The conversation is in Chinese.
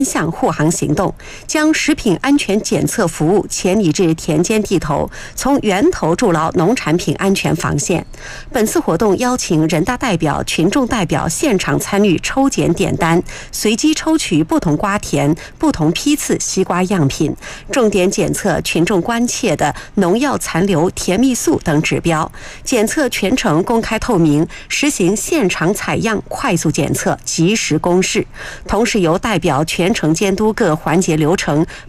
项护航行动，将食品安全检测服务迁移至田间地头，从源头筑牢农产品安全防线。本次活动邀请人大代表、群众代表现场参与抽检点单，随机抽取不同瓜田、不同批次西瓜样品，重点检测群众关切的农药残留、甜蜜素等指标。检测全程公开透明，实行现场采样、快速检测、及时公示。同时由代表全程监督各环节流程，